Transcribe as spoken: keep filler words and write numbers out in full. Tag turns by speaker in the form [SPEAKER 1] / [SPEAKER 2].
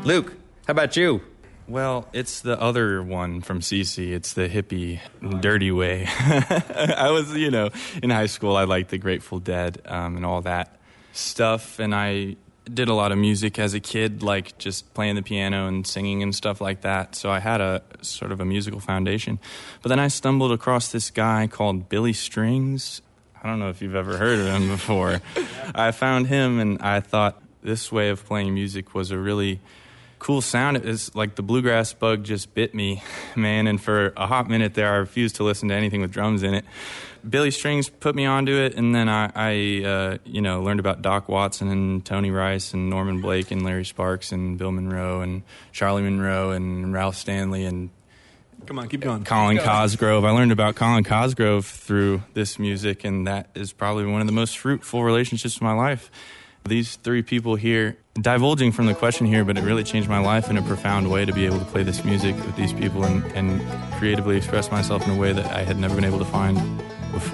[SPEAKER 1] Luke, how about you?
[SPEAKER 2] Well, it's the other one from C C. It's the hippie, dirty way. I was, you know, in high school, I liked the Grateful Dead um, and all that stuff, and I did a lot of music as a kid, like just playing the piano and singing and stuff like that. So I had a sort of a musical foundation. But then I stumbled across this guy called Billy Strings. I don't know if you've ever heard of him before. I found him, and I thought this way of playing music was a really cool sound. It was like the bluegrass bug just bit me, man, and for a hot minute there, I refused to listen to anything with drums in it. Billy Strings put me onto it, and then I, I uh, you know, learned about Doc Watson and Tony Rice and Norman Blake and Larry Sparks and Bill Monroe and Charlie Monroe and Ralph Stanley and
[SPEAKER 3] Come on, keep going.
[SPEAKER 2] Colin
[SPEAKER 3] Keep going.
[SPEAKER 2] Cosgrove. I learned about Colin Cosgrove through this music, and that is probably one of the most fruitful relationships of my life. These three people here, divulging from the question here, but it really changed my life in a profound way to be able to play this music with these people and, and creatively express myself in a way that I had never been able to find